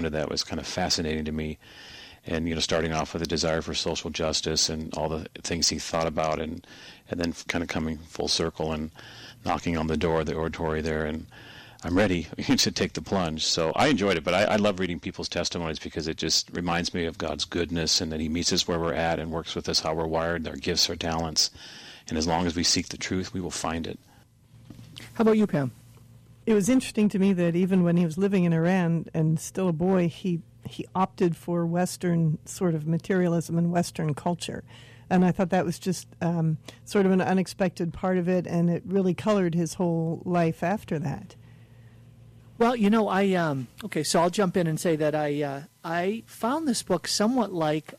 background of that was kind of fascinating to me. And, starting off with a desire for social justice and all the things he thought about, and then kind of coming full circle and knocking on the door of the oratory there, and I'm ready to take the plunge. So I enjoyed it, but I love reading people's testimonies because it just reminds me of God's goodness and that he meets us where we're at and works with us how we're wired, our gifts, our talents. And as long as we seek the truth, we will find it. How about you, Pam? It was interesting to me that even when he was living in Iran and still a boy, he opted for Western sort of materialism and Western culture. And I thought that was just sort of an unexpected part of it, and it really colored his whole life after that. Well, so I'll jump in and say that I found this book somewhat like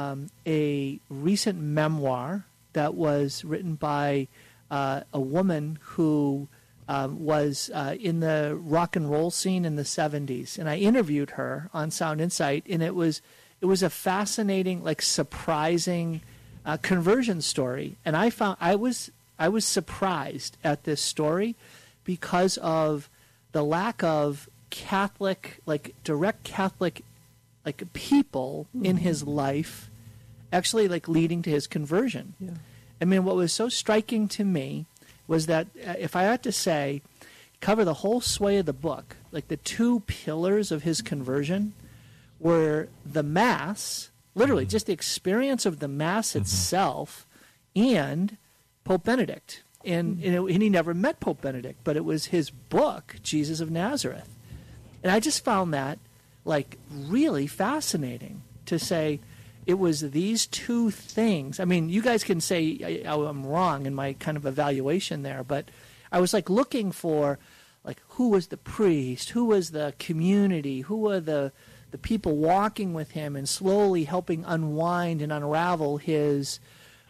a recent memoir that was written by a woman who was in the rock and roll scene in the 70s, and I interviewed her on Sound Insight, and it was a fascinating, surprising conversion story. And I was surprised at this story because of the lack of Catholic, direct Catholic, people in his life, actually leading to his conversion. Yeah. I mean, what was so striking to me was that if I had to say, cover the whole sway of the book, the two pillars of his conversion were the Mass, literally just the experience of the Mass itself, and Pope Benedict. And he never met Pope Benedict, but it was his book, Jesus of Nazareth. And I just found that really fascinating to say it was these two things. I mean, you guys can say I'm wrong in my kind of evaluation there, but I was looking for who was the priest, who was the community, who were the people walking with him and slowly helping unwind and unravel his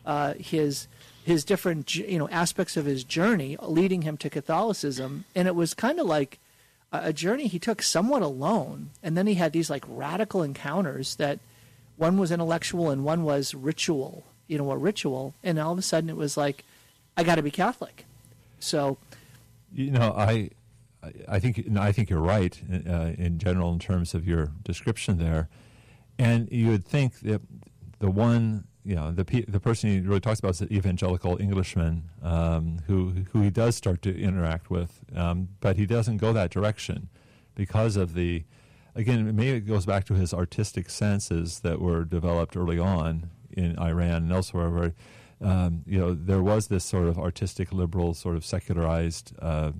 different aspects of his journey, leading him to Catholicism. And it was kind of like a journey he took somewhat alone, and then he had these radical encounters that one was intellectual and one was ritual, a ritual, and all of a sudden it was I got to be Catholic. So, I think you're right in general in terms of your description there, and you would think that the one, the person he really talks about is the evangelical Englishman who he does start to interact with, but he doesn't go that direction because of the. Again, maybe it goes back to his artistic senses that were developed early on in Iran and elsewhere, where there was this sort of artistic, liberal, sort of secularized.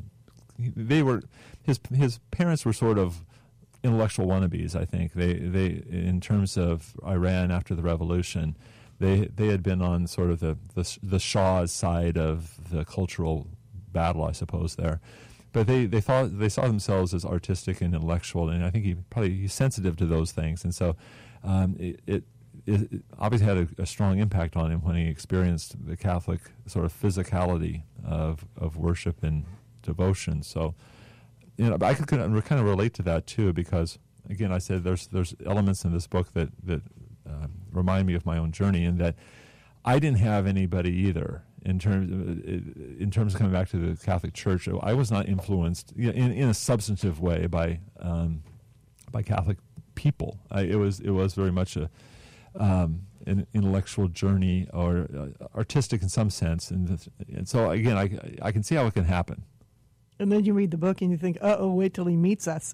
His parents were sort of intellectual wannabes. I think they in terms of Iran after the revolution, they had been on sort of the Shah's side of the cultural battle, I suppose there. But they saw themselves as artistic and intellectual, and I think he's sensitive to those things, and so it obviously had a strong impact on him when he experienced the Catholic sort of physicality of worship and devotion. So, I could kind of relate to that too, because again, I said there's elements in this book that remind me of my own journey, and that I didn't have anybody either. In terms of coming back to the Catholic Church, I was not influenced in a substantive way by Catholic people. It was very much an intellectual journey or artistic in some sense, and so again, I can see how it can happen. And then you read the book and you think, wait till he meets us.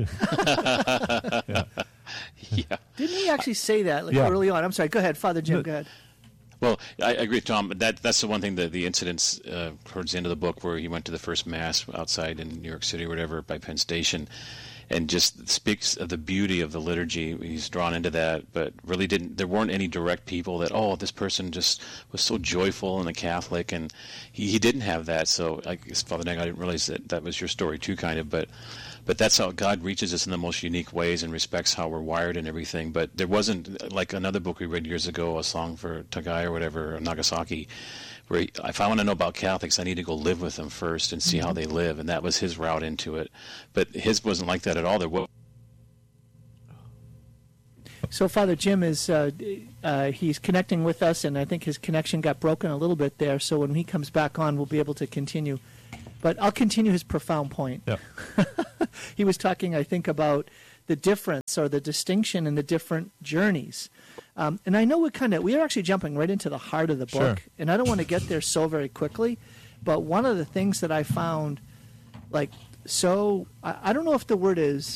Yeah. Didn't he actually say that early on? I'm sorry. Go ahead, Father Jim. Go ahead. Well, I agree with Tom. That's the one thing, the incidents towards the end of the book where he went to the first Mass outside in New York City or whatever by Penn Station, and just speaks of the beauty of the liturgy. He's drawn into that, but really there weren't any direct people that, this person just was so joyful and a Catholic, and he didn't have that. So I guess, Father Nag, I didn't realize that was your story too, kind of, but that's how God reaches us in the most unique ways and respects how we're wired and everything. But there wasn't, like another book we read years ago, A Song for Tagai or whatever, or Nagasaki, where if I want to know about Catholics, I need to go live with them first and see how they live. And that was his route into it. But his wasn't like that at all. So Father Jim is he's connecting with us, and I think his connection got broken a little bit there. So when he comes back on, we'll be able to continue. But I'll continue his profound point. Yeah. He was talking, I think, about the difference or the distinction in the different journeys. And I know we are actually jumping right into the heart of the book, Sure. and I don't want to get there so very quickly, but one of the things that I found, I don't know if the word is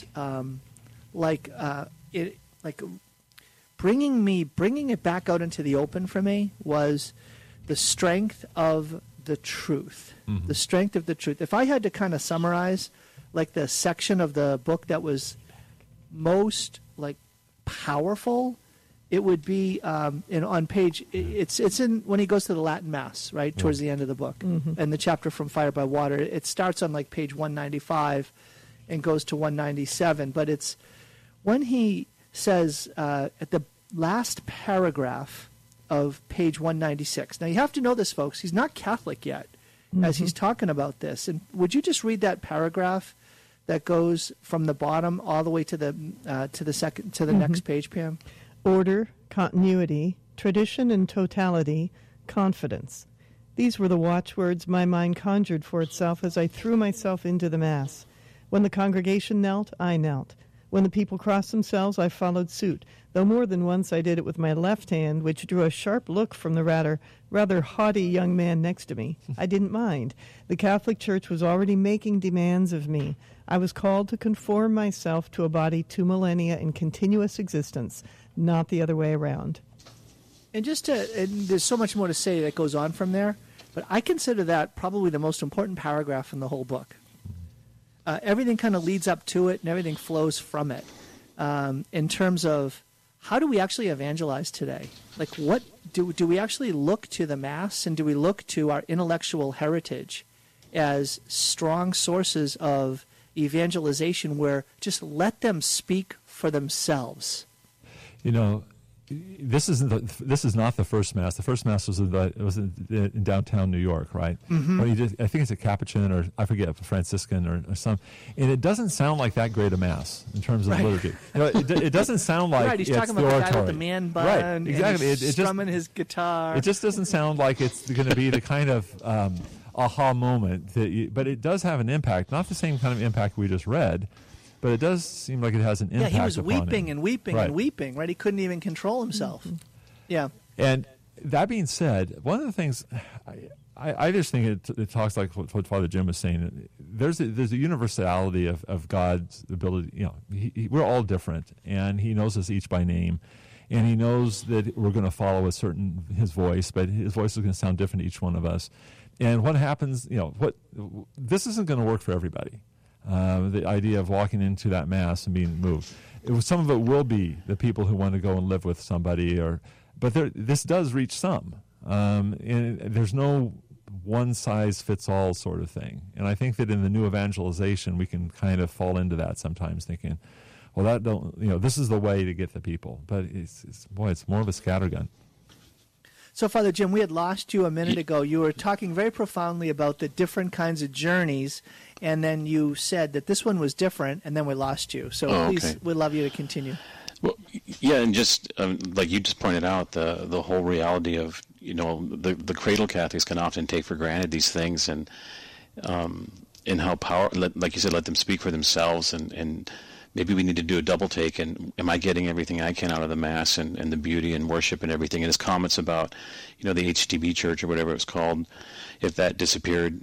bringing it back out into the open for me was the strength of the truth. Mm-hmm. The strength of the truth. If I had to kind of summarize, the section of the book that was most powerful, it would be on page. It's in when he goes to the Latin Mass, right towards the end of the book, and the chapter from Fire by Water. It starts on page 195 and goes to 197. But it's when he says at the last paragraph of page 196. Now you have to know this, folks. He's not Catholic yet, as he's talking about this. And would you just read that paragraph that goes from the bottom all the way to the next page, Pam? Order, continuity, tradition and totality, confidence. These were the watchwords my mind conjured for itself as I threw myself into the Mass. When the congregation knelt, I knelt. When the people crossed themselves, I followed suit, though more than once I did it with my left hand, which drew a sharp look from the rather haughty young man next to me. I didn't mind. The Catholic Church was already making demands of me. I was called to conform myself to a body 2 millennia in continuous existence, not the other way around. And there's so much more to say that goes on from there, but I consider that probably the most important paragraph in the whole book. Everything kind of leads up to it, and everything flows from it. In terms of how do we actually evangelize today? What do we actually look to the Mass, and do we look to our intellectual heritage as strong sources of evangelization, where just let them speak for themselves? This is not the first Mass. The first Mass was in downtown New York, right? Mm-hmm. I think it's a Capuchin, or I forget, a Franciscan or some. And it doesn't sound like that great a Mass in terms of liturgy. It doesn't sound like right. He's it's talking the about oratory. the guy with the man bun, right? Exactly. And strumming his guitar. It just doesn't sound like it's going to be the kind of aha moment but it does have an impact. Not the same kind of impact we just read. But it does seem like it has an impact. Yeah, he was upon weeping him. and weeping right. and weeping, right? He couldn't even control himself. Mm-hmm. Yeah. And that being said, one of the things I just think it talks like what Father Jim was saying. There's a universality of God's ability. We're all different, and He knows us each by name, and He knows that we're going to follow His voice, but His voice is going to sound different to each one of us. And what happens? This isn't going to work for everybody. The idea of walking into that Mass and being moved. Some of it will be the people who want to go and live with somebody, but this does reach some. And there's no one-size-fits-all sort of thing. And I think that in the new evangelization, we can kind of fall into that sometimes, thinking, well, this is the way to get the people. But it's more of a scattergun. So, Father Jim, we had lost you a minute ago. You were talking very profoundly about the different kinds of journeys, and then you said that this one was different, and then we lost you. So please, we'd love you to continue. Well, yeah, and just like you just pointed out, the whole reality of, the cradle Catholics can often take for granted these things, and how like you said, let them speak for themselves, and maybe we need to do a double take, and am I getting everything I can out of the Mass and the beauty and worship and everything? And his comments about, the HTB church or whatever it was called, if that disappeared,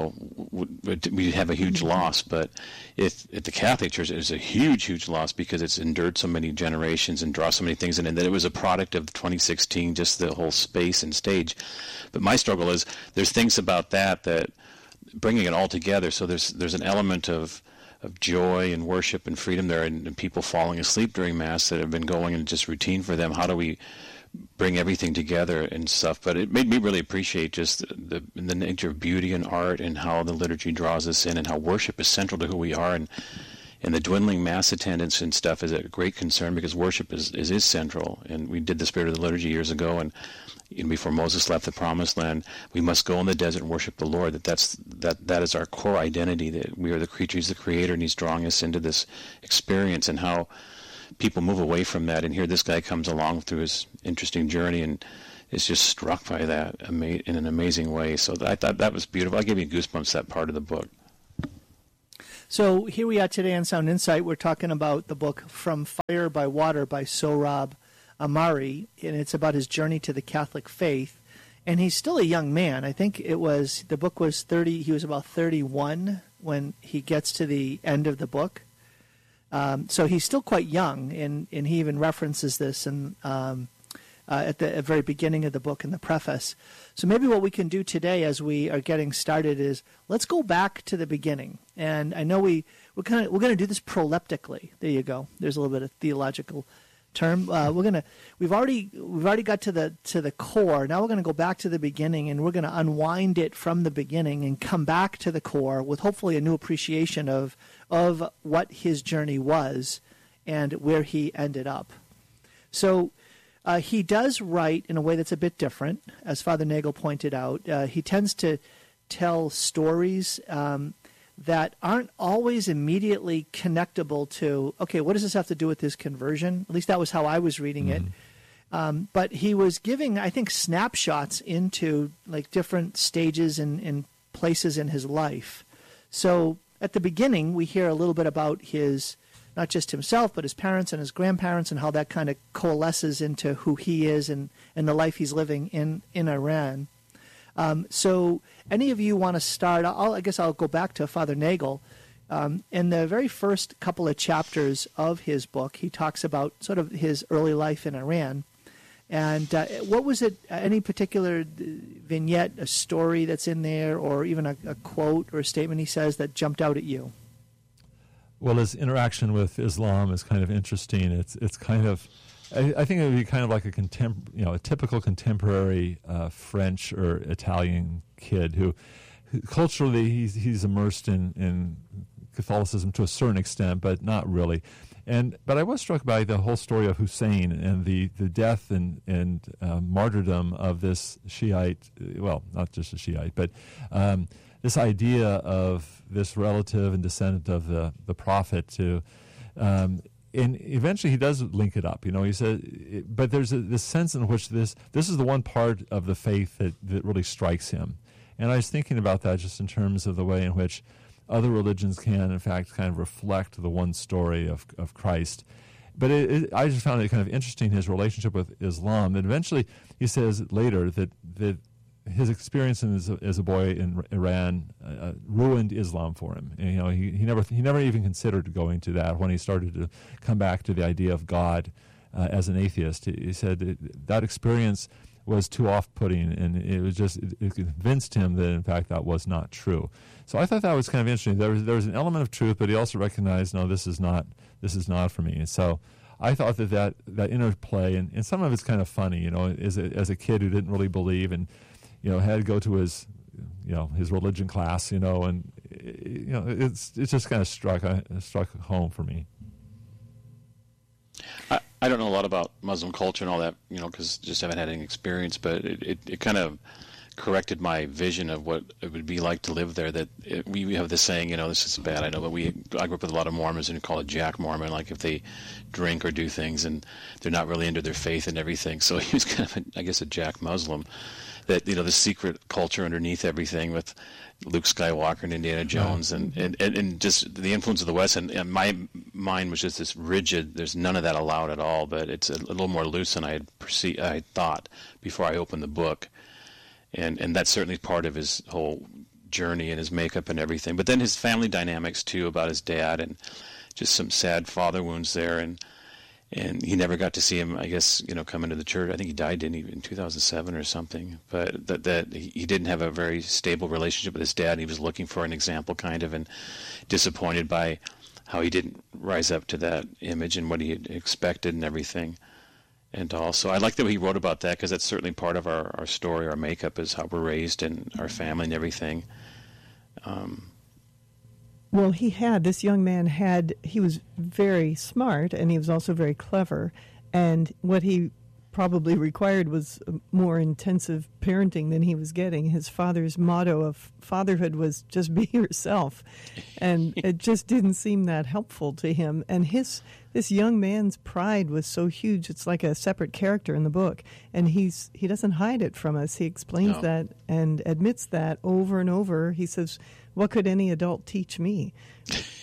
we'd have a huge loss. But if the Catholic Church is a huge, huge loss because it's endured so many generations and draws so many things in, and that it was a product of 2016, just the whole space and stage. But my struggle is there's things about that bringing it all together. So there's an element of joy and worship and freedom there, and people falling asleep during Mass that have been going and just routine for them. How do we bring everything together and stuff? But it made me really appreciate just the nature of beauty and art, and how the liturgy draws us in, and how worship is central to who we are. And the dwindling Mass attendance and stuff is a great concern, because worship is central. And we did the Spirit of the Liturgy years ago, and before Moses left the Promised Land, we must go in the desert and worship the Lord. That is our core identity, that we are the creatures of the Creator, and He's drawing us into this experience, and how people move away from that. And here this guy comes along through his interesting journey and is just struck by that in an amazing way. So I thought that was beautiful. I gave you goosebumps, that part of the book. So here we are today on Sound Insight. We're talking about the book From Fire by Water by Sohrab Ahmari, and it's about his journey to the Catholic faith. And he's still a young man. I think the book was 30, he was about 31 when he gets to the end of the book. So he's still quite young, and he even references this at the very beginning of the book in the preface. So maybe what we can do today as we are getting started is let's go back to the beginning. And I know we're going to do this proleptically. There you go. There's a little bit of theological term. We've already got to the core. Now we're going to go back to the beginning, and we're going to unwind it from the beginning and come back to the core with hopefully a new appreciation of what his journey was and where he ended up. So he does write in a way that's a bit different, as Father Nagel pointed out. He tends to tell stories that aren't always immediately connectable to, okay, what does this have to do with his conversion? At least that was how I was reading it. But he was giving, I think, snapshots into like different stages and places in his life. So at the beginning, we hear a little bit about his, not just himself, but his parents and his grandparents and how that kind of coalesces into who he is and the life he's living in Iran. So any of you want to start? I guess I'll go back to Father Nagel. In the very first couple of chapters of his book, he talks about sort of his early life in Iran. And what was it, any particular vignette, a story that's in there, or even a quote or a statement he says that jumped out at you? Well, his interaction with Islam is kind of interesting. It's kind of, I think it would be kind of like a typical contemporary French or Italian kid who culturally he's immersed in Catholicism to a certain extent, but not really. But I was struck by the whole story of Hussein and the death and martyrdom of this Shiite, well, not just a Shiite, but this idea of this relative and descendant of the prophet to, and eventually he does link it up. He said, but there's this sense in which this is the one part of the faith that really strikes him. And I was thinking about that just in terms of the way in which other religions can, in fact, kind of reflect the one story of Christ. But I just found it kind of interesting, his relationship with Islam. And eventually, he says later that his experience as a boy in Iran ruined Islam for him. And, he never even considered going to that when he started to come back to the idea of God as an atheist. He said that experience was too off-putting, and it convinced him that in fact that was not true. So I thought that was kind of interesting. There was an element of truth, but he also recognized, no, this is not for me. And so I thought that interplay, and some of it's kind of funny, as a kid who didn't really believe and had to go to his religion class, and it's just kind of struck home for me. I don't know a lot about Muslim culture and all that, because just haven't had any experience, but it kind of corrected my vision of what it would be like to live there. That we have this saying, this is bad, I know, but I grew up with a lot of Mormons, and you call it Jack Mormon, like if they drink or do things and they're not really into their faith and everything. So he was kind of, a Jack Muslim. That the secret culture underneath everything with Luke Skywalker and Indiana Jones and just the influence of the West, and my mind was just this rigid. There's none of that allowed at all, but it's a little more loose than I had thought before I opened the book, and that's certainly part of his whole journey and his makeup and everything. But then his family dynamics too, about his dad and just some sad father wounds there, and he never got to see him, I guess, come into the church. I think he died, didn't he, in 2007 or something. But that he didn't have a very stable relationship with his dad. He was looking for an example, kind of, and disappointed by how he didn't rise up to that image and what he had expected and everything. And also, I like that he wrote about that, because that's certainly part of our story, our makeup, is how we're raised and our family and everything. Well, this young man he was very smart, and he was also very clever, and what he probably required was more intensive parenting than he was getting. His father's motto of fatherhood was just be yourself, and it just didn't seem that helpful to him. And this young man's pride was so huge, it's like a separate character in the book, and he doesn't hide it from us. He explains that and admits that over and over. He says, what could any adult teach me?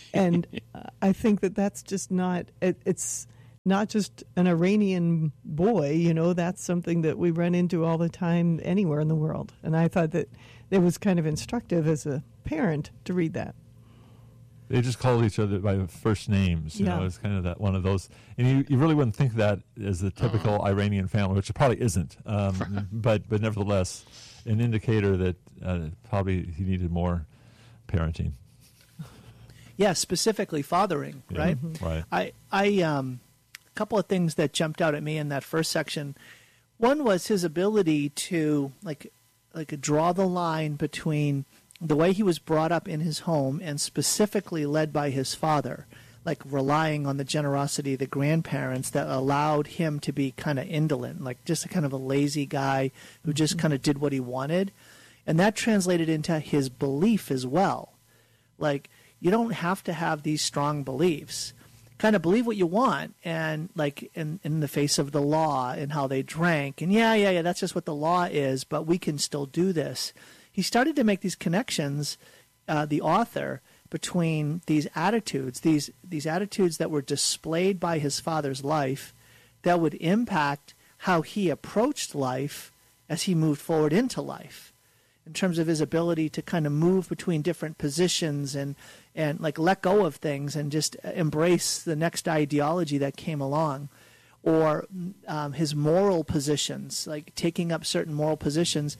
And I think that's just not, it's not just an Iranian boy, that's something that we run into all the time anywhere in the world. And I thought that it was kind of instructive as a parent to read that. They just called each other by first names. It's kind of that one of those. And you really wouldn't think that as the typical Iranian family, which it probably isn't. But nevertheless, an indicator that probably he needed more parenting. Yeah, specifically fathering, right? Right. A couple of things that jumped out at me in that first section. One was his ability to like draw the line between the way he was brought up in his home and specifically led by his father, like relying on the generosity of the grandparents that allowed him to be kind of indolent, like just a kind of a lazy guy who just kind of did what he wanted. And that translated into his belief as well. Like, you don't have to have these strong beliefs. Kind of believe what you want, and like in the face of the law and how they drank. And yeah, that's just what the law is, but we can still do this. He started to make these connections, the author, between these attitudes, these attitudes that were displayed by his father's life that would impact how he approached life as he moved forward into life, in terms of his ability to kind of move between different positions and like let go of things and just embrace the next ideology that came along, or his moral positions, like taking up certain moral positions.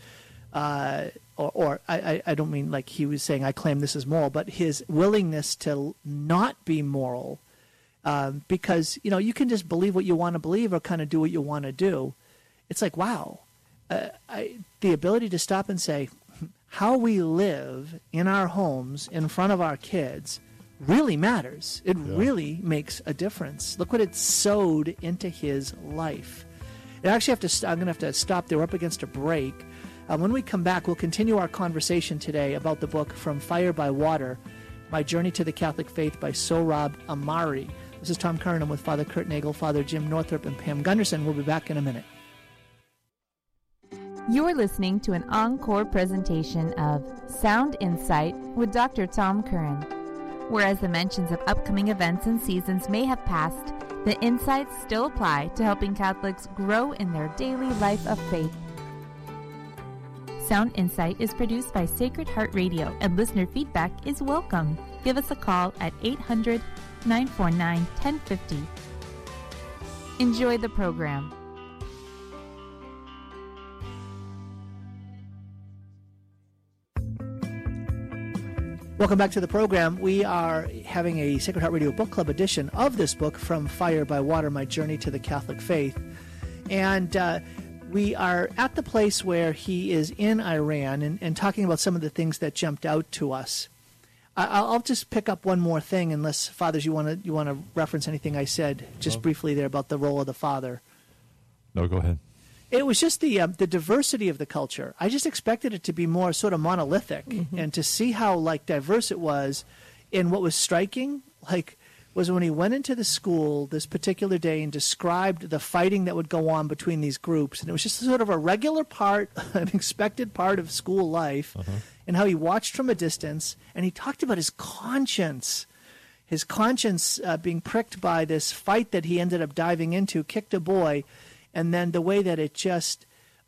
Or I don't mean like he was saying, I claim this is moral, but his willingness to not be moral, because, you can just believe what you want to believe or kind of do what you want to do. It's like, wow, the ability to stop and say, how we live in our homes in front of our kids really matters. It really makes a difference. Look what it sowed into his life. I actually I'm going to have to stop there. We're up against a break. When we come back, we'll continue our conversation today about the book From Fire by Water, My Journey to the Catholic Faith by Sohrab Ahmari. This is Tom Curran. I'm with Father Kurt Nagel, Father Jim Northrup, and Pam Gunderson. We'll be back in a minute. You're listening to an encore presentation of Sound Insight with Dr. Tom Curran. Whereas the mentions of upcoming events and seasons may have passed, the insights still apply to helping Catholics grow in their daily life of faith. Sound Insight is produced by Sacred Heart Radio, and listener feedback is welcome. Give us a call at 800-949-1050. Enjoy the program. Welcome back to the program. We are having a Sacred Heart Radio Book Club edition of this book, From Fire by Water, My Journey to the Catholic Faith. And we are at the place where he is in Iran and talking about some of the things that jumped out to us. I'll just pick up one more thing, unless, Fathers, you want to reference anything I said just briefly there about the role of the father. No, go ahead. It was just the diversity of the culture. I just expected it to be more sort of monolithic, and to see how like diverse it was. And what was striking, was when he went into the school this particular day and described the fighting that would go on between these groups, and it was just sort of a regular part, an expected part of school life, and how he watched from a distance, and he talked about his conscience being pricked by this fight that he ended up diving into, kicked a boy. And then the way that it just,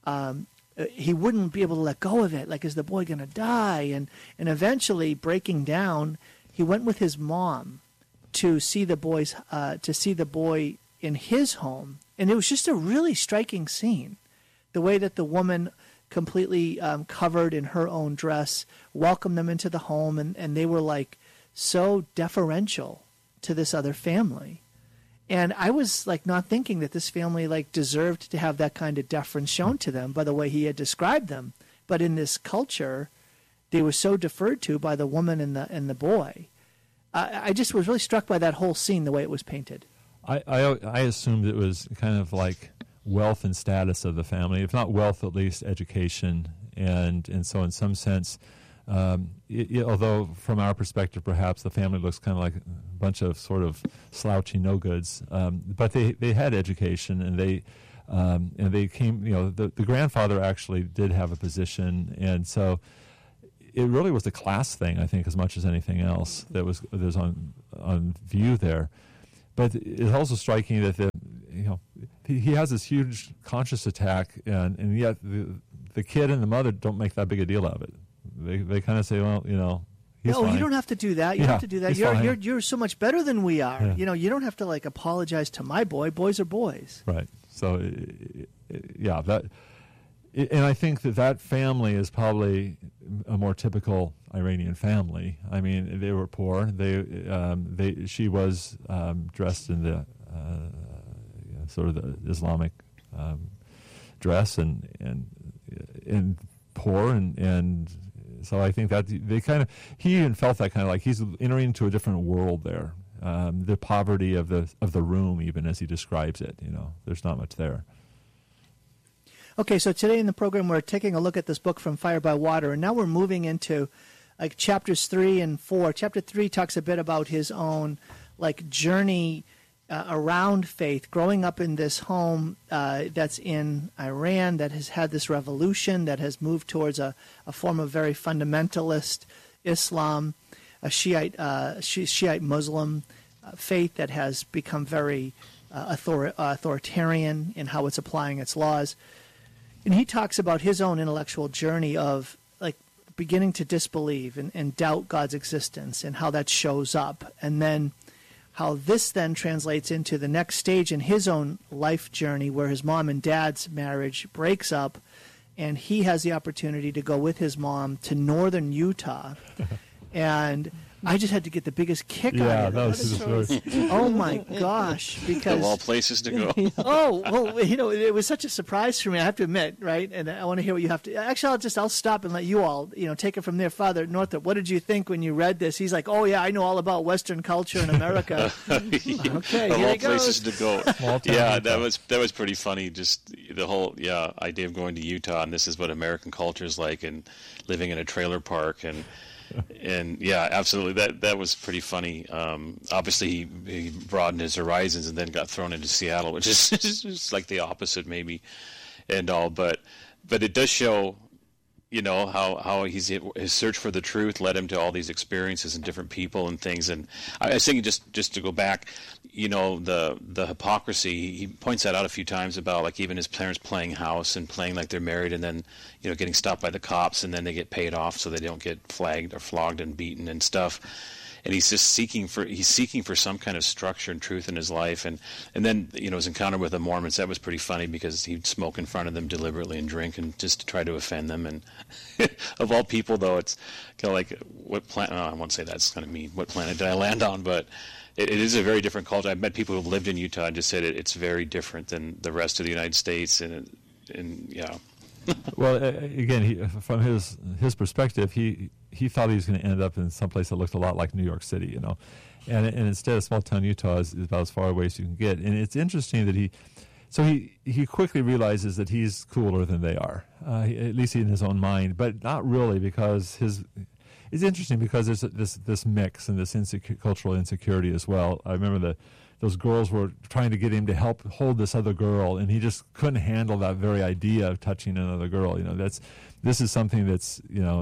he wouldn't be able to let go of it. Like, is the boy going to die? And eventually, breaking down, he went with his mom to see the boy in his home. And it was just a really striking scene. The way that the woman, completely covered in her own dress, welcomed them into the home. And they were like so deferential to this other family. And I was not thinking that this family deserved to have that kind of deference shown to them by the way he had described them. But in this culture, they were so deferred to by the woman and the boy. I just was really struck by that whole scene, the way it was painted. I assumed it was kind of like wealth and status of the family, if not wealth, at least education, and so in some sense. Although from our perspective, perhaps the family looks kind of like a bunch of sort of slouchy no-goods, but they had education, and they came. The grandfather actually did have a position, and so it really was a class thing, I think, as much as anything else that was on view there. But it's also striking that he has this huge conscious attack, and yet the kid and the mother don't make that big a deal of it. They kind of say, well, he's fine. You don't have to do that. You don't have to do that. You're so much better than we are. Yeah. You don't have to apologize to my boy. Boys are boys. Right. So, and I think that family is probably a more typical Iranian family. I mean, they were poor. She was dressed in the sort of the Islamic dress and poor and so I think that he even felt that kind of like he's entering into a different world there. The poverty of the room, even as he describes it, there's not much there. Okay, so today in the program we're taking a look at this book From Fire by Water, and now we're moving into chapters 3 and 4. Chapter 3 talks a bit about his own journey around faith, growing up in this home that's in Iran, that has had this revolution, that has moved towards a form of very fundamentalist Islam, a Shiite Muslim faith that has become very authoritarian in how it's applying its laws. And he talks about his own intellectual journey of beginning to disbelieve and doubt God's existence and how that shows up, and then how this then translates into the next stage in his own life journey where his mom and dad's marriage breaks up and he has the opportunity to go with his mom to northern Utah. And I just had to get the biggest kick out of it. Oh my gosh! Because of all places to go. It was such a surprise for me. I have to admit, right? And I want to hear what you have to. Actually, I'll stop and let you all, take it from there. Father Northrop, what did you think when you read this? He's like, oh yeah, I know all about Western culture in America. Okay, of here all he goes. places to go. Yeah, that was pretty funny. Just the whole idea of going to Utah, and this is what American culture is like, and living in a trailer park and. And yeah, absolutely. That was pretty funny. Obviously, he broadened his horizons and then got thrown into Seattle, which is just like the opposite, maybe, and all. But it does show, how his search for the truth led him to all these experiences and different people and things. And I was thinking, just to go back, the hypocrisy. He points that out a few times about even his parents playing house and playing like they're married, and then getting stopped by the cops, and then they get paid off so they don't get flagged or flogged and beaten and stuff. And he's just seeking for some kind of structure and truth in his life. And then his encounter with the Mormons, that was pretty funny because he'd smoke in front of them deliberately and drink and just to try to offend them. And of all people, though, it's kind of like what planet? I won't say that's kind of mean. What planet did I land on? But it is a very different culture. I've met people who've lived in Utah and just said it's very different than the rest of the United States. And yeah. Well, again, from his perspective, he thought he was going to end up in some place that looked a lot like New York City, and instead, small town Utah is about as far away as you can get. And it's interesting that he quickly realizes that he's cooler than they are, at least in his own mind, but not really, because it's interesting because there's this mix and this cultural insecurity as well. I remember those girls were trying to get him to help hold this other girl, and he just couldn't handle that very idea of touching another girl. This is something that's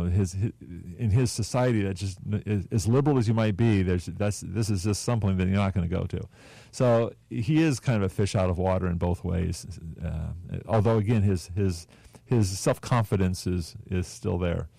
in his society that just as liberal as you might be. This is just something that you're not going to go to. So he is kind of a fish out of water in both ways. Although again, his self-confidence is still there.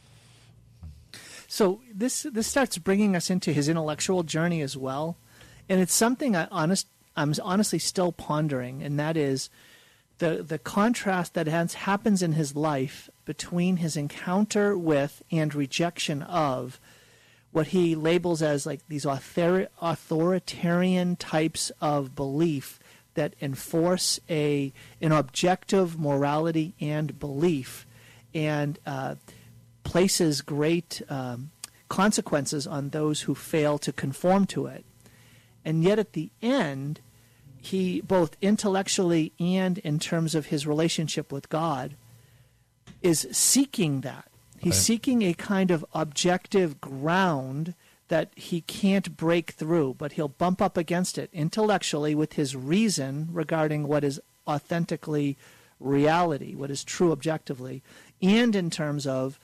So this starts bringing us into his intellectual journey as well. And it's something I'm honestly still pondering, and that is the contrast that happens in his life between his encounter with and rejection of what he labels as these authoritarian types of belief that enforce an objective morality and belief, and places great consequences on those who fail to conform to it. And yet at the end, he, both intellectually and in terms of his relationship with God, is seeking that. He's seeking a kind of objective ground that he can't break through, but he'll bump up against it intellectually with his reason regarding what is authentically reality, what is true objectively, and in terms of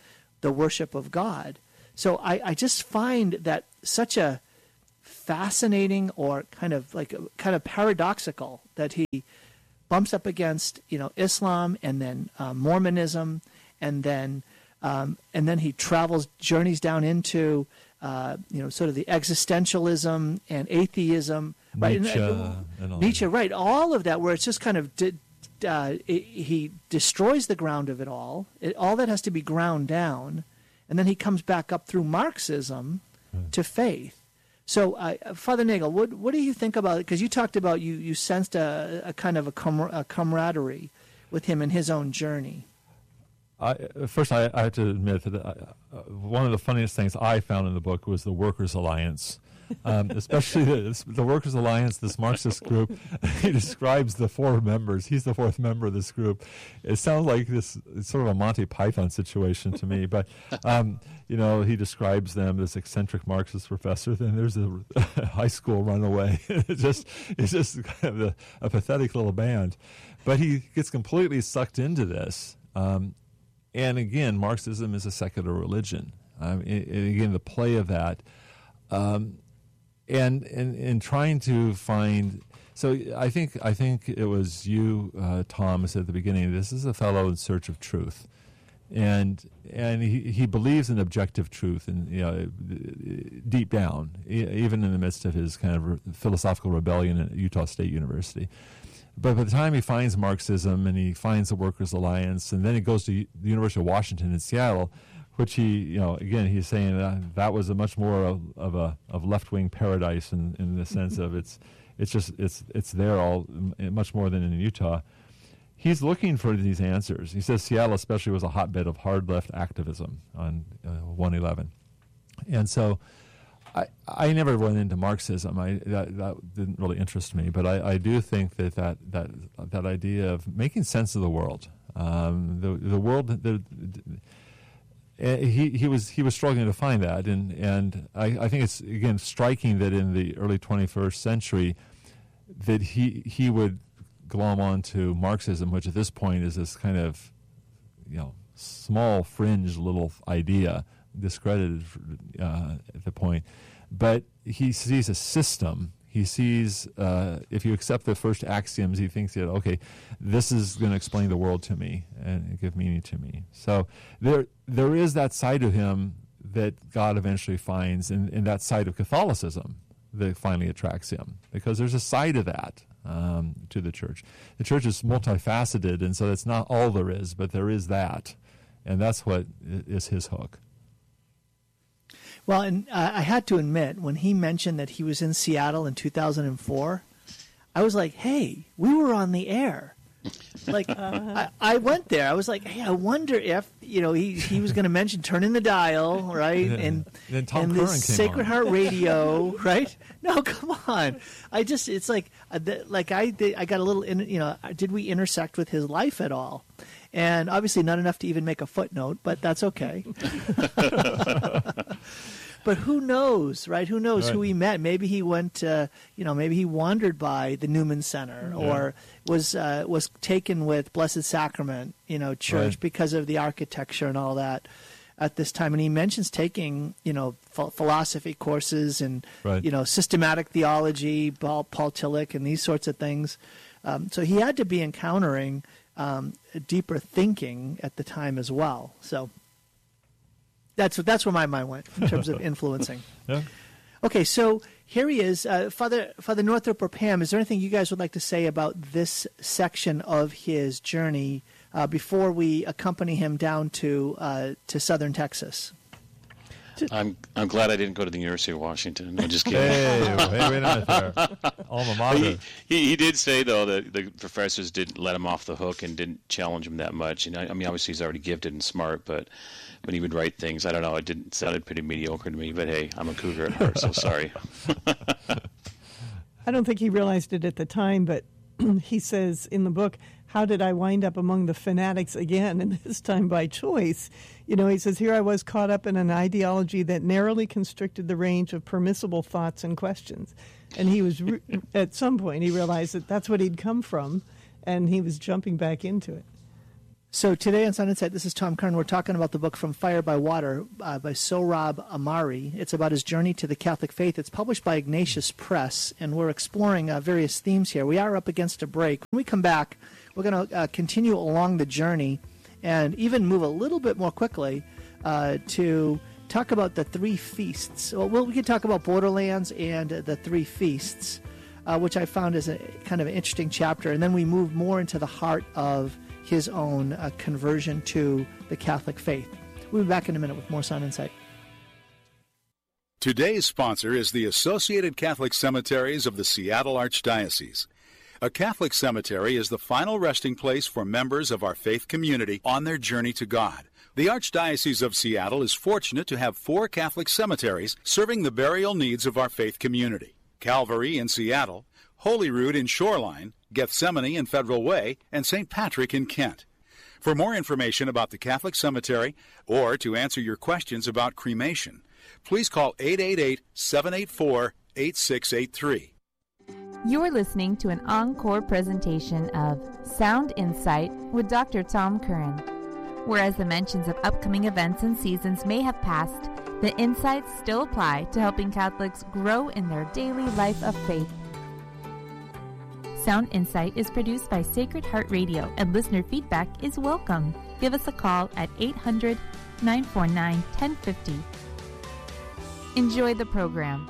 the worship of God. So I just find that such a fascinating or kind of paradoxical that he bumps up against, Islam and then Mormonism, and then he journeys down into sort of the existentialism and atheism, right? Nietzsche, right? All of that, where it's just kind of he destroys the ground of it all. All that has to be ground down, and then he comes back up through Marxism to faith. So, Father Nagel, what do you think about it? Because you talked about you sensed a kind of a camaraderie with him in his own journey. First, I have to admit that one of the funniest things I found in the book was the Workers' Alliance, especially the Workers' Alliance, this Marxist group. He describes the four members. He's the fourth member of this group. It sounds like this sort of a Monty Python situation to me, but he describes them as eccentric Marxist professor. Then there's a high school runaway. It's just kind of a pathetic little band, but he gets completely sucked into this. And again, Marxism is a secular religion. And again, the play of that, and trying to find. So I think it was you, Tom, said at the beginning. This is a fellow in search of truth, and he believes in objective truth, and deep down, even in the midst of his kind of philosophical rebellion at Utah State University. But by the time he finds Marxism and he finds the Workers' Alliance, and then he goes to the University of Washington in Seattle, which again, he's saying that was a much more of left-wing paradise in the sense of it's there all much more than in Utah. He's looking for these answers. He says Seattle especially was a hotbed of hard left activism on 111, and so. I never went into Marxism. That didn't really interest me, but I do think that idea of making sense of the world, the world. He was struggling to find that, and I think it's again striking that in the early 21st century, that he would glom onto Marxism, which at this point is this kind of small fringe little idea, discredited at the point. But he sees a system. He sees, if you accept the first axioms, he thinks that, okay, this is going to explain the world to me and give meaning to me. So there is that side of him that God eventually finds, in that side of Catholicism that finally attracts him, because there's a side of that to the church. The church is multifaceted, and so that's not all there is, but there is that, and that's what is his hook. Well, and I had to admit, when he mentioned that he was in Seattle in 2004, I was like, hey, we were on the air. Like, I went there. I was like, hey, I wonder if, he was going to mention turning the dial, right? And then Tom and Curran this came Sacred on. Heart Radio, right? No, come on. It's like I got a little, did we intersect with his life at all? And obviously not enough to even make a footnote, but that's okay. But who knows, right? Who knows who he met? Maybe he went, maybe he wandered by the Newman Center, or was taken with Blessed Sacrament, church because of the architecture and all that at this time. And he mentions taking, philosophy courses and, systematic theology, Paul Tillich, and these sorts of things. So he had to be encountering deeper thinking at the time as well. So that's where my mind went in terms of influencing. Yeah. Okay, so here he is. Father Northrop or Pam, is there anything you guys would like to say about this section of his journey before we accompany him down to southern Texas? I'm glad I didn't go to the University of Washington. I'm just kidding. Hey, wait a minute there. Alma mater. He did say, though, that the professors didn't let him off the hook and didn't challenge him that much. And I mean, obviously he's already gifted and smart, but when he would write things, I don't know, it sounded pretty mediocre to me. But hey, I'm a cougar at heart, so sorry. I don't think he realized it at the time, but he says in the book, how did I wind up among the fanatics again, and this time by choice? He says, here I was caught up in an ideology that narrowly constricted the range of permissible thoughts and questions. And he was, at some point, he realized that that's what he'd come from, and he was jumping back into it. So today on Sound Insight, this is Tom Kern. We're talking about the book From Fire by Water by Sohrab Ahmari. It's about his journey to the Catholic faith. It's published by Ignatius Press, and we're exploring various themes here. We are up against a break. When we come back, we're going to continue along the journey and even move a little bit more quickly to talk about the three feasts. Well, we can talk about Borderlands and the three feasts, which I found is a kind of an interesting chapter. And then we move more into the heart of his own conversion to the Catholic faith. We'll be back in a minute with more Sound Insight. Today's sponsor is the Associated Catholic Cemeteries of the Seattle Archdiocese. A Catholic cemetery is the final resting place for members of our faith community on their journey to God. The Archdiocese of Seattle is fortunate to have 4 Catholic cemeteries serving the burial needs of our faith community: Calvary in Seattle, Holyrood in Shoreline, Gethsemane in Federal Way, and St. Patrick in Kent. For more information about the Catholic Cemetery or to answer your questions about cremation, please call 888-784-8683. You're listening to an encore presentation of Sound Insight with Dr. Tom Curran. Whereas the mentions of upcoming events and seasons may have passed, the insights still apply to helping Catholics grow in their daily life of faith. Sound Insight is produced by Sacred Heart Radio, and listener feedback is welcome. Give us a call at 800-949-1050. Enjoy the program.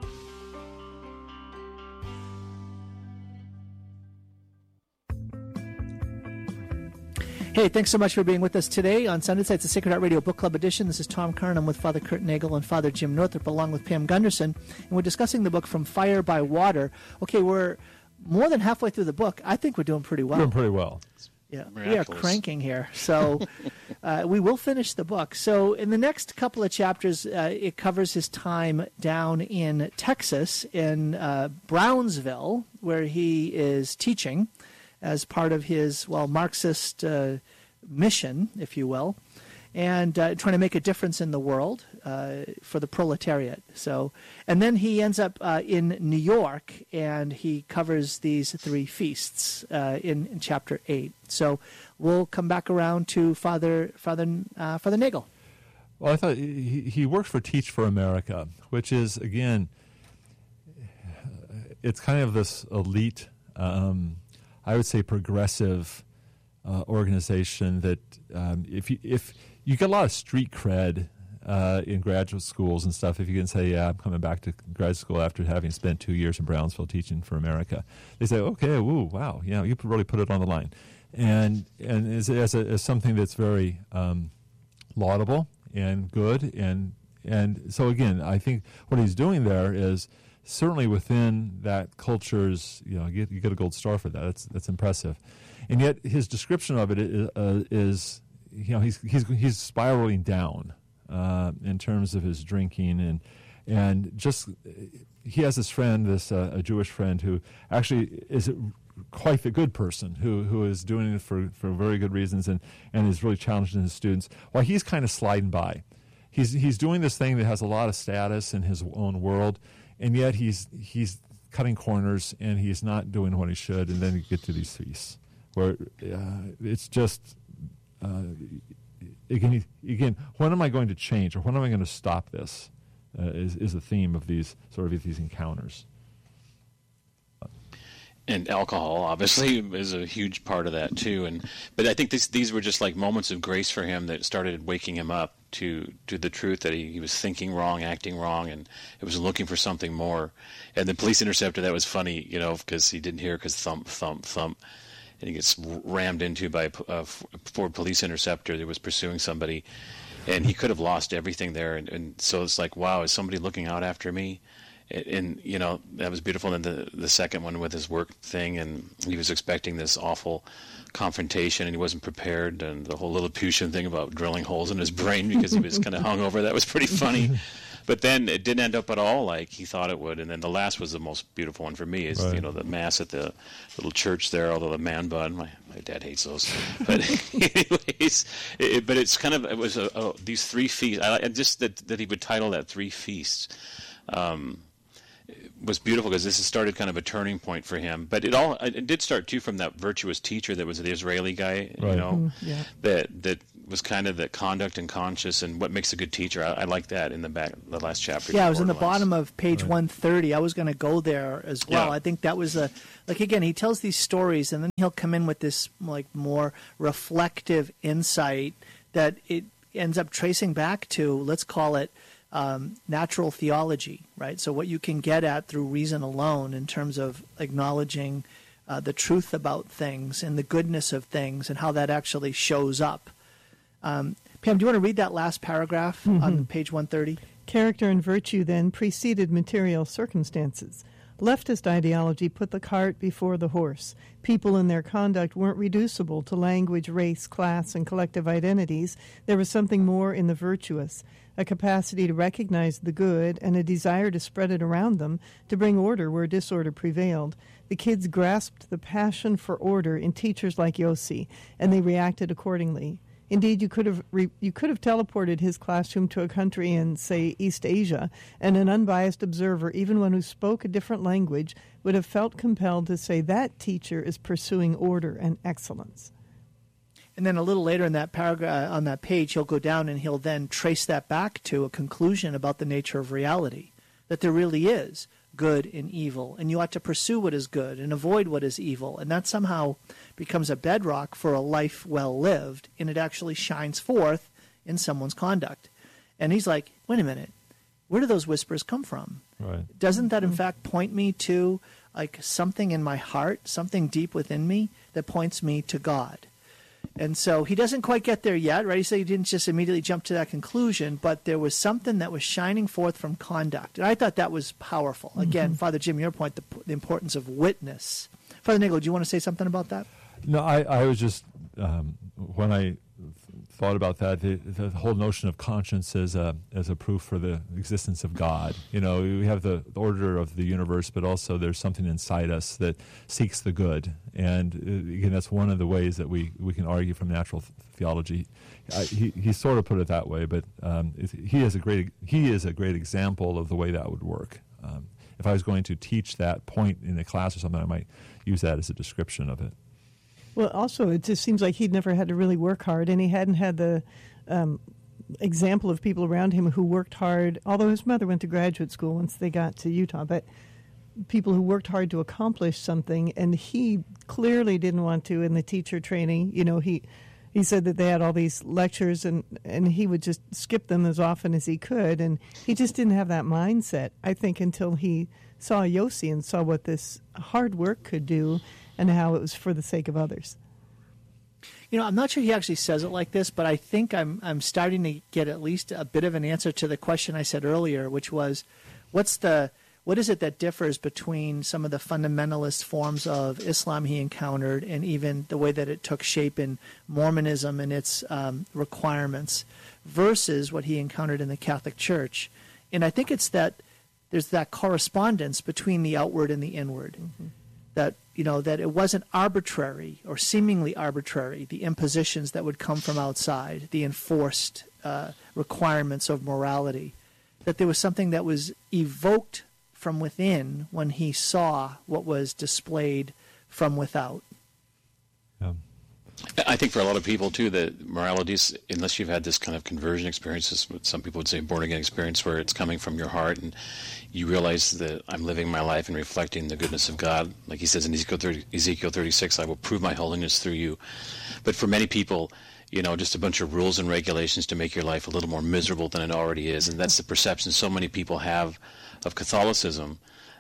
Hey, thanks so much for being with us today on Sound Insight, the Sacred Heart Radio Book Club edition. This is Tom Kern. I'm with Father Kurt Nagel and Father Jim Northrup, along with Pam Gunderson, and we're discussing the book From Fire by Water. Okay, we're more than halfway through the book. I think we're doing pretty well. Doing pretty well. Yeah, we are cranking here. So we will finish the book. So in the next couple of chapters, it covers his time down in Texas, in Brownsville, where he is teaching as part of his, Marxist mission, if you will, and trying to make a difference in the world for the proletariat. So, and then he ends up in New York, and he covers these three feasts in chapter 8. So we'll come back around to Father Nagel. Well, I thought he worked for Teach for America, which is, again, it's kind of this elite, I would say progressive organization that if you get a lot of street cred in graduate schools and stuff, if you can say, yeah, I'm coming back to grad school after having spent 2 years in Brownsville teaching for America, they say, okay, woo, wow, yeah, you really put it on the line, and as something that's very laudable and good, and so again, I think what he's doing there is certainly within that culture's, you get a gold star for that. That's impressive, and yet his description of it is he's spiraling down in terms of his drinking and just he has this friend, a Jewish friend who actually is quite the good person who is doing it for very good reasons and is really challenging his students while he's kind of sliding by. He's doing this thing that has a lot of status in his own world. And yet he's cutting corners, and he's not doing what he should. And then you get to these feasts, where it's just again, when am I going to change, or when am I going to stop this? Is the theme of these encounters. And alcohol, obviously, is a huge part of that too. But I think these were just like moments of grace for him that started waking him up to the truth that he was thinking wrong, acting wrong, and it was looking for something more. And the police interceptor, that was funny, because he didn't hear, because thump, thump, thump, and he gets rammed into by a Ford police interceptor that was pursuing somebody, and he could have lost everything there. And so it's like, wow, is somebody looking out after me? And that was beautiful. And then the second one with his work thing, and he was expecting this awful confrontation, and he wasn't prepared. And the whole Lilliputian thing about drilling holes in his brain because he was kind of hungover, that was pretty funny. But then it didn't end up at all like he thought it would. And then the last was the most beautiful one for me, is right. The mass at the little church there, although the man bun, my dad hates those. But anyways, but it's kind of, it was these three feasts. And just that he would title that three feasts. was beautiful because this has started kind of a turning point for him. But it did start too from that virtuous teacher that was the Israeli guy, Right. Yeah. that was kind of the conduct and conscious and what makes a good teacher. I like that in the last chapter. Yeah, it was in the bottom of page 130. I was going to go there as well. Yeah. I think that was again, he tells these stories and then he'll come in with this like more reflective insight that it ends up tracing back to, let's call it, natural theology, right? So what you can get at through reason alone in terms of acknowledging the truth about things and the goodness of things and how that actually shows up. Pam, do you want to read that last paragraph on page 130? Character and virtue then preceded material circumstances. Leftist ideology put the cart before the horse. People in their conduct weren't reducible to language, race, class, and collective identities. There was something more in the virtuous, a capacity to recognize the good and a desire to spread it around them, to bring order where disorder prevailed. The kids grasped the passion for order in teachers like Yossi, and they reacted accordingly. Indeed, you could have teleported his classroom to a country in, say, East Asia, and an unbiased observer, even one who spoke a different language, would have felt compelled to say that teacher is pursuing order and excellence. And then a little later in that paragraph, on that page, he'll go down and he'll then trace that back to a conclusion about the nature of reality, that there really is good and evil, and you ought to pursue what is good and avoid what is evil, and that somehow becomes a bedrock for a life well lived, and it actually shines forth in someone's conduct. And he's like, wait a minute, where do those whispers come from? Right. Doesn't that in fact point me to like something in my heart, something deep within me that points me to God? And so he doesn't quite get there yet, right? He said he didn't just immediately jump to that conclusion, but there was something that was shining forth from conduct. And I thought that was powerful. Again, Father Jim, your point, the importance of witness. Father Nagel, do you want to say something about that? No, I was just, when I thought about that, the whole notion of conscience as a proof for the existence of God. You know, we have the order of the universe, but also there's something inside us that seeks the good. And again, that's one of the ways that we can argue from natural theology. He sort of put it that way, but he is a great example of the way that would work. If I was going to teach that point in a class or something, I might use that as a description of it. Well, also, it just seems like he'd never had to really work hard, and he hadn't had the example of people around him who worked hard, although his mother went to graduate school once they got to Utah, but people who worked hard to accomplish something, and he clearly didn't want to in the teacher training. You know, he said that they had all these lectures, and he would just skip them as often as he could, and he just didn't have that mindset, I think, until he saw Yossi and saw what this hard work could do and how it was for the sake of others. You know, I'm not sure he actually says it like this, but I think I'm starting to get at least a bit of an answer to the question I said earlier, which was, what is it that differs between some of the fundamentalist forms of Islam he encountered and even the way that it took shape in Mormonism and its requirements versus what he encountered in the Catholic Church? And I think it's that there's that correspondence between the outward and the inward. Mm-hmm. That, you know, that it wasn't arbitrary or seemingly arbitrary, the impositions that would come from outside, the enforced requirements of morality, that there was something that was evoked from within when he saw what was displayed from without. Yeah. I think for a lot of people, too, that morality is, unless you've had this kind of conversion experience, what some people would say born-again experience, where it's coming from your heart and you realize that I'm living my life and reflecting the goodness of God. Like he says in Ezekiel 36, I will prove my holiness through you. But for many people, you know, just a bunch of rules and regulations to make your life a little more miserable than it already is. And that's the perception so many people have of Catholicism.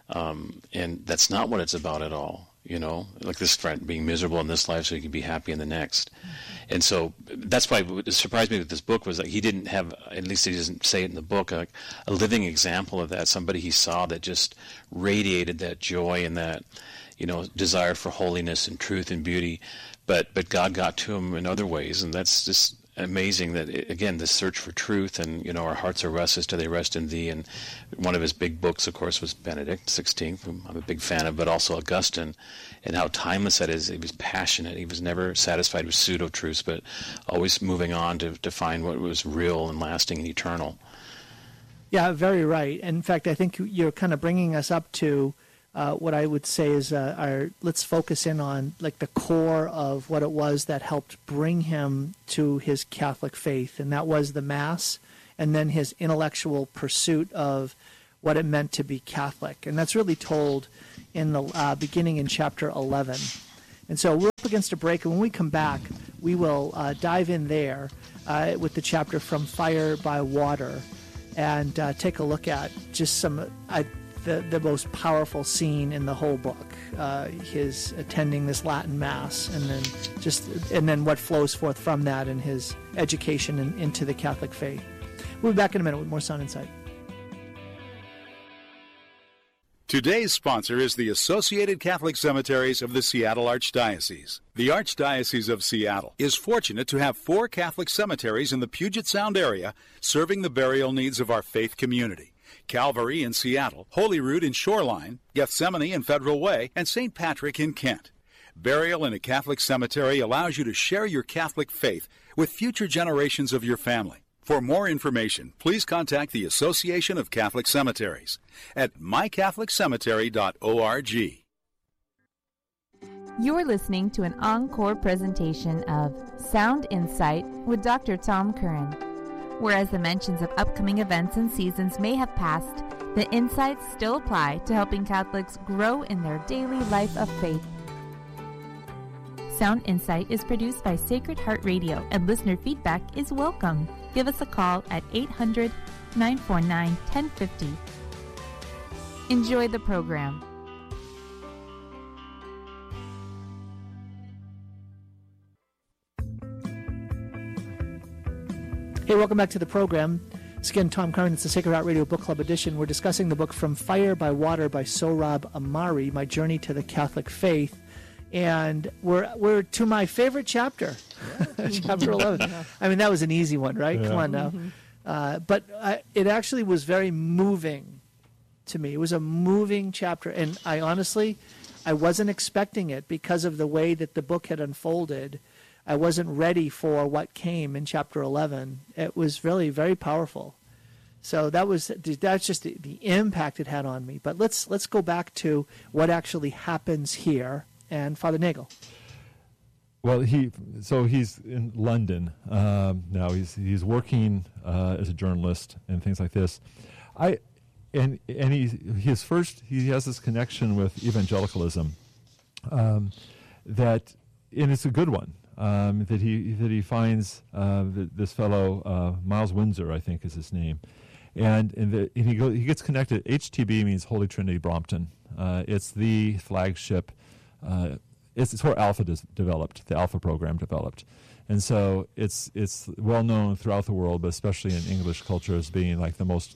And that's not what it's about at all. You know, like this friend being miserable in this life so he can be happy in the next. And so that's why what surprised me with this book was that he didn't have, at least he doesn't say it in the book, a living example of that, somebody he saw that just radiated that joy and that, you know, desire for holiness and truth and beauty. But God got to him in other ways, and that's just amazing that, again, this search for truth and, you know, our hearts are restless till they rest in thee. And one of his big books, of course, was Benedict XVI, whom I'm a big fan of, but also Augustine, and how timeless that is. He was passionate. He was never satisfied with pseudo-truths, but always moving on to find what was real and lasting and eternal. Yeah, very right. In fact, I think you're kind of bringing us up to what I would say is let's focus in on like the core of what it was that helped bring him to his Catholic faith, and that was the Mass, and then his intellectual pursuit of what it meant to be Catholic. And that's really told in the beginning in chapter 11. And so we're up against a break, and when we come back, we will dive in there with the chapter From Fire by Water and take a look at just some the most powerful scene in the whole book, his attending this Latin Mass, and then what flows forth from that in his education into the Catholic faith. We'll be back in a minute with more Sound Insight. Today's sponsor is the Associated Catholic Cemeteries of the Seattle Archdiocese. The Archdiocese of Seattle is fortunate to have 4 Catholic cemeteries in the Puget Sound area serving the burial needs of our faith community. Calvary in Seattle, Holyrood in Shoreline, Gethsemane in Federal Way, and St. Patrick in Kent. Burial in a Catholic cemetery allows you to share your Catholic faith with future generations of your family. For more information, please contact the Association of Catholic Cemeteries at mycatholiccemetery.org. You're listening to an encore presentation of Sound Insight with Dr. Tom Curran. Whereas the mentions of upcoming events and seasons may have passed, the insights still apply to helping Catholics grow in their daily life of faith. Sound Insight is produced by Sacred Heart Radio, and listener feedback is welcome. Give us a call at 800-949-1050. Enjoy the program. Hey, welcome back to the program. It's again Tom Curran. It's the Sacred Heart Radio Book Club edition. We're discussing the book From Fire by Water by Sohrab Ahmari, My Journey to the Catholic Faith. And we're to my favorite chapter, chapter 11. I mean, that was an easy one, right? Yeah. Come on now. But it actually was very moving to me. It was a moving chapter. And I wasn't expecting it because of the way that the book had unfolded. I wasn't ready for what came in chapter 11. It was really very powerful. So that's just the impact it had on me. But let's go back to what actually happens here. And Father Nagel. Well, he's in London now. He's working as a journalist and things like this. He has this connection with evangelicalism that, and it's a good one. That he finds this fellow Miles Windsor, I think is his name, and he gets connected. HTB means Holy Trinity Brompton. It's the flagship. It's where Alpha developed. The Alpha program developed, and so it's well known throughout the world, but especially in English culture, as being like the most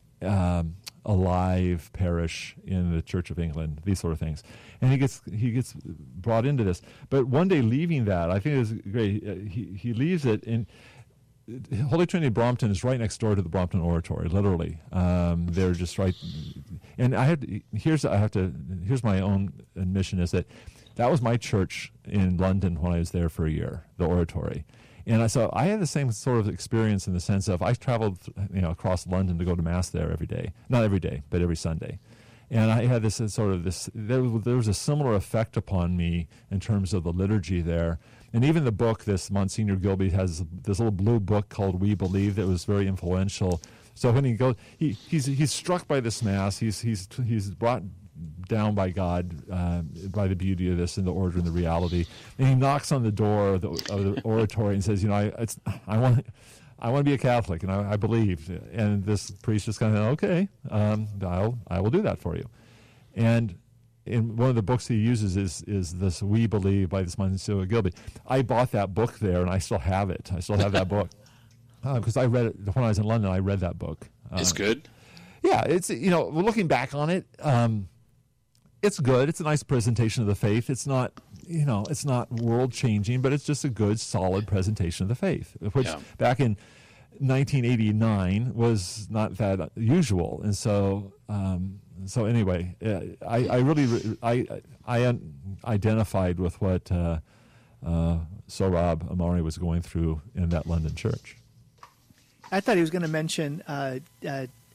alive parish in the Church of England. These sort of things, and he gets brought into this. But one day, leaving that, I think it was great. He leaves it, and Holy Trinity Brompton is right next door to the Brompton Oratory. Literally, they're just right. And here's my own admission is that was my church in London when I was there for a year, the Oratory. And I had the same sort of experience in the sense of I traveled across London to go to Mass there every day. Not every day, but every Sunday. And I had there was a similar effect upon me in terms of the liturgy there. And even the book, this Monsignor Gilby has this little blue book called We Believe that was very influential. So when he goes, he's struck by this Mass. He's brought down by God, by the beauty of this and the order and the reality. And he knocks on the door of the Oratory and says, I want to be a Catholic, and I believe. And this priest just kind of, okay, I will do that for you. And in one of the books he uses is this We Believe by this Monsignor Gilby. I bought that book there, and I still have it. I still have that book. Because I read it when I was in London. I read that book. It's good? Yeah, it's, looking back on it, it's good. It's a nice presentation of the faith. It's not, it's not world-changing, but it's just a good, solid presentation of the faith, which back in 1989 was not that usual. And so anyway, I really identified with what Sohrab Ahmari was going through in that London church. I thought he was going to mention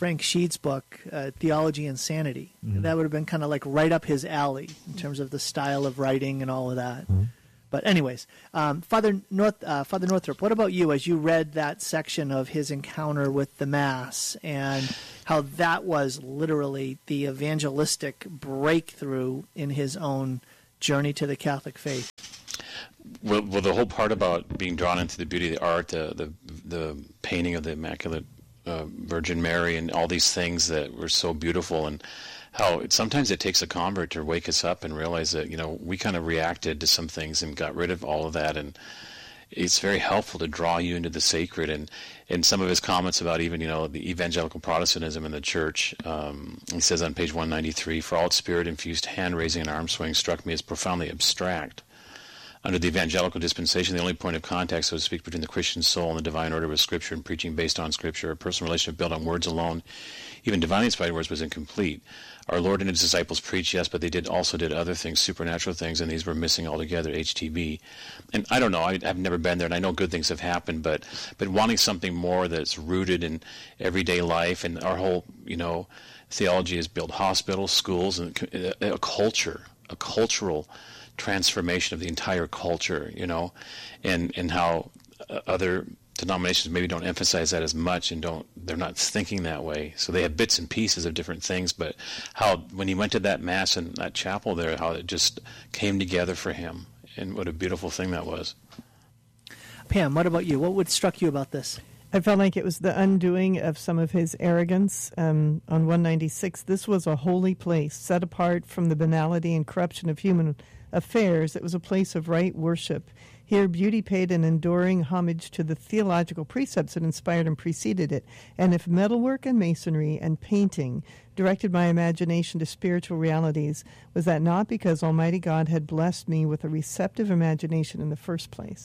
Frank Sheed's book, Theology and Sanity. That would have been kind of like right up his alley in terms of the style of writing and all of that. But anyways, Father Northrup, what about you as you read that section of his encounter with the Mass and how that was literally the evangelistic breakthrough in his own journey to the Catholic faith? Well, the whole part about being drawn into the beauty of the art, the painting of the Immaculate Virgin Mary and all these things that were so beautiful, and how sometimes it takes a convert to wake us up and realize that, we kind of reacted to some things and got rid of all of that, and it's very helpful to draw you into the sacred. And some of his comments about even, the evangelical Protestantism in the church, he says on page 193, for all its spirit-infused hand-raising and arm-swing struck me as profoundly abstract. Under the evangelical dispensation, the only point of contact, so to speak, between the Christian soul and the divine order was Scripture and preaching based on Scripture. A personal relationship built on words alone, even divinely inspired words, was incomplete. Our Lord and His disciples preached, yes, but they also did other things, supernatural things, and these were missing altogether, HTB. And I don't know, I've never been there, and I know good things have happened, but wanting something more that's rooted in everyday life, and our whole, theology is build hospitals, schools, and a cultural transformation of the entire culture, and how other denominations maybe don't emphasize that as much and they're not thinking that way. So they have bits and pieces of different things, but how when he went to that Mass in that chapel there, how it just came together for him, and what a beautiful thing that was. Pam, what about you? What struck you about this? I felt like it was the undoing of some of his arrogance. On 196, this was a holy place, set apart from the banality and corruption of human affairs. It was a place of right worship. Here, beauty paid an enduring homage to the theological precepts that inspired and preceded it. And if metalwork and masonry and painting directed my imagination to spiritual realities, was that not because Almighty God had blessed me with a receptive imagination in the first place?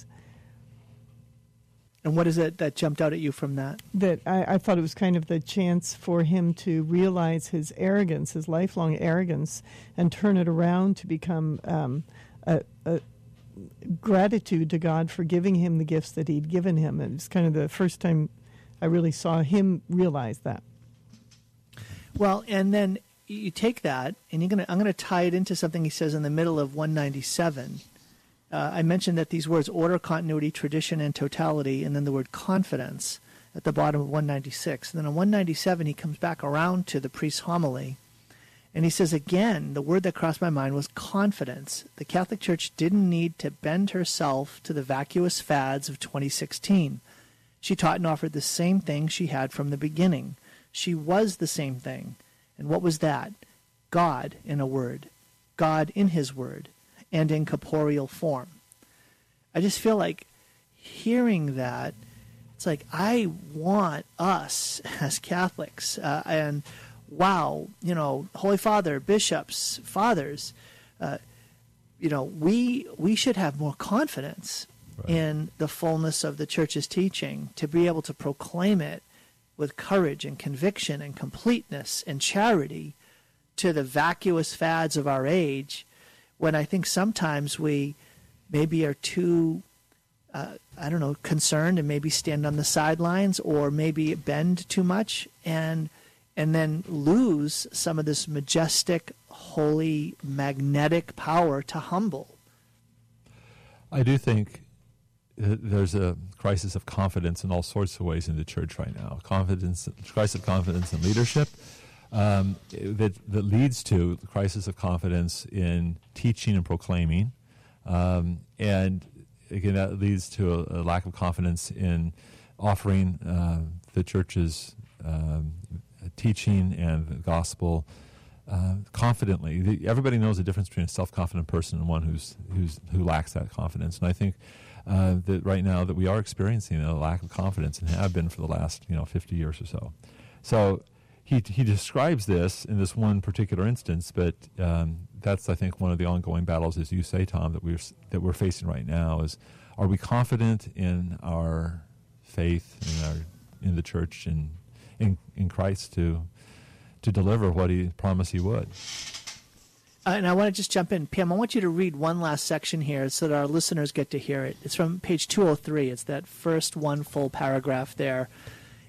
And what is it that jumped out at you from that? That I thought it was kind of the chance for him to realize his arrogance, his lifelong arrogance, and turn it around to become a gratitude to God for giving him the gifts that He'd given him. And it's kind of the first time I really saw him realize that. Well, and then you take that, and I'm going to tie it into something he says in the middle of 197. I mentioned that these words, order, continuity, tradition, and totality, and then the word confidence at the bottom of 196. And then on 197, he comes back around to the priest's homily, and he says again, the word that crossed my mind was confidence. The Catholic Church didn't need to bend herself to the vacuous fads of 2016. She taught and offered the same thing she had from the beginning. She was the same thing. And what was that? God in a word. God in His word. And in corporeal form. I just feel like hearing that, it's like I want us as Catholics, and wow, Holy Father, bishops, fathers, we should have more confidence in the fullness of the Church's teaching, to be able to proclaim it with courage and conviction and completeness and charity to the vacuous fads of our age, when I think sometimes we maybe are too, concerned and maybe stand on the sidelines or maybe bend too much and then lose some of this majestic, holy, magnetic power to humble. I do think there's a crisis of confidence in all sorts of ways in the Church right now. Crisis of confidence in leadership. That leads to the crisis of confidence in teaching and proclaiming, and again that leads to a lack of confidence in offering the Church's teaching and the gospel confidently. Everybody knows the difference between a self-confident person and one who lacks that confidence, and I think that right now that we are experiencing a lack of confidence and have been for the last 50 years or so. So. He describes this in this one particular instance, but that's, I think, one of the ongoing battles, as you say, Tom, that we're facing right now. Is, are we confident in our faith in the Church and in Christ to deliver what He promised He would? And I want to just jump in, Pam. I want you to read one last section here so that our listeners get to hear it. It's from page 203. It's that first one full paragraph there.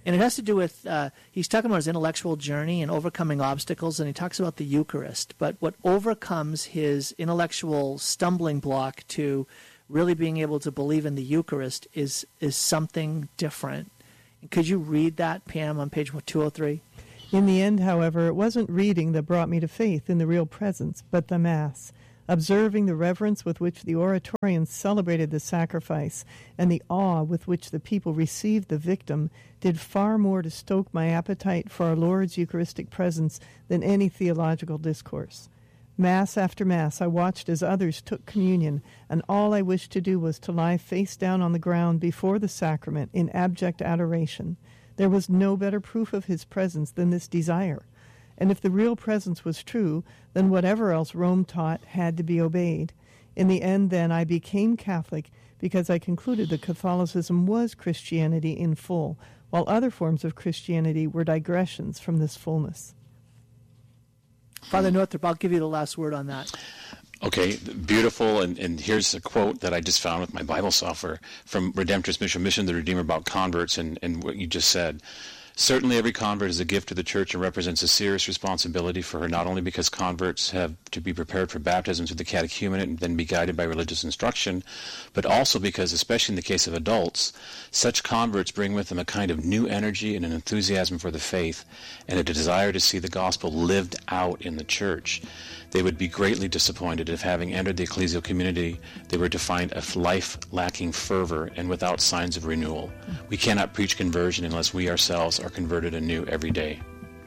And it has to do with, he's talking about his intellectual journey and overcoming obstacles, and he talks about the Eucharist. But what overcomes his intellectual stumbling block to really being able to believe in the Eucharist is something different. Could you read that, Pam, on page 203? In the end, however, it wasn't reading that brought me to faith in the real presence, but the Mass. Observing the reverence with which the oratorians celebrated the sacrifice and the awe with which the people received the victim did far more to stoke my appetite for our Lord's Eucharistic presence than any theological discourse. Mass after Mass, I watched as others took communion, and all I wished to do was to lie face down on the ground before the sacrament in abject adoration. There was no better proof of his presence than this desire. And if the real presence was true, then whatever else Rome taught had to be obeyed. In the end, then, I became Catholic because I concluded that Catholicism was Christianity in full, while other forms of Christianity were digressions from this fullness. Father Northrup, I'll give you the last word on that. Okay, beautiful, and here's a quote that I just found with my Bible software from Redemptorist Mission of the Redeemer about converts and what you just said. Certainly every convert is a gift to the Church and represents a serious responsibility for her, not only because converts have to be prepared for baptism through the catechumenate and then be guided by religious instruction, but also because, especially in the case of adults, such converts bring with them a kind of new energy and an enthusiasm for the faith and a desire to see the gospel lived out in the Church. They would be greatly disappointed if, having entered the ecclesial community, they were to find a life lacking fervor and without signs of renewal. We cannot preach conversion unless we ourselves are converted anew every day.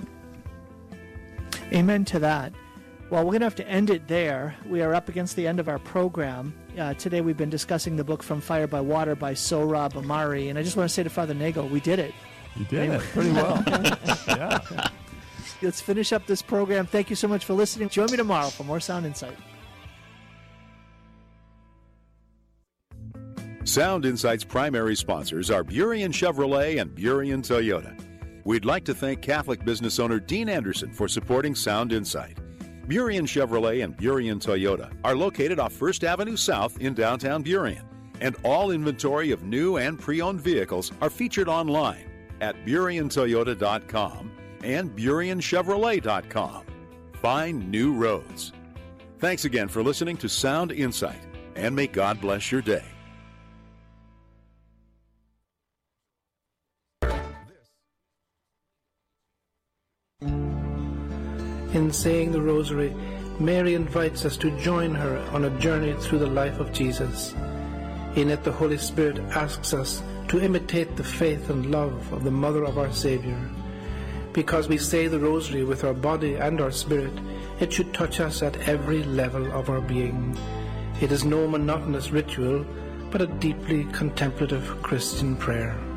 Amen to that. Well, we're going to have to end it there. We are up against the end of our program. Today we've been discussing the book From Fire by Water by Sohrab Ahmari, and I just want to say to Father Nagel, we did it. You did it pretty well. Yeah. Let's finish up this program. Thank you so much for listening. Join me tomorrow for more Sound Insight. Sound Insight's primary sponsors are Burien Chevrolet and Burien Toyota. We'd like to thank Catholic business owner Dean Anderson for supporting Sound Insight. Burien Chevrolet and Burien Toyota are located off 1st Avenue South in downtown Burien, and all inventory of new and pre-owned vehicles are featured online at BurienToyota.com and BurienChevrolet.com. Find new roads. Thanks again for listening to Sound Insight, and may God bless your day. In saying the Rosary, Mary invites us to join her on a journey through the life of Jesus. In it, the Holy Spirit asks us to imitate the faith and love of the Mother of our Savior. Because we say the Rosary with our body and our spirit, it should touch us at every level of our being. It is no monotonous ritual, but a deeply contemplative Christian prayer.